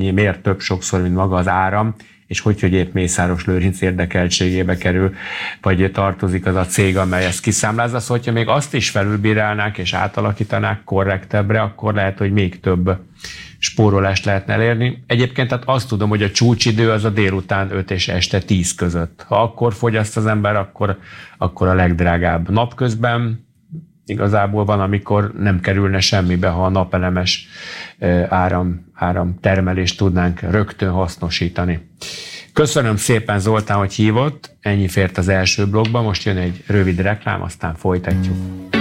miért több sokszor, mint maga az áram, és hogy épp Mészáros Lőrinc érdekeltségébe kerül, vagy tartozik az a cég, amely ezt kiszámlázza. Szóval, hogyha még azt is felülbírálnák és átalakítanák korrektebbre, akkor lehet, hogy még több spórolást lehetne elérni. Egyébként tehát azt tudom, hogy a csúcsidő az a délután 5 és este 10 között. Ha akkor fogyaszt az ember, akkor a legdrágább. Napközben igazából van, amikor nem kerülne semmibe, ha a napelemes áramtermelést tudnánk rögtön hasznosítani. Köszönöm szépen, Zoltán, hogy hívott. Ennyi fért az első blogba. Most jön egy rövid reklám, aztán folytatjuk.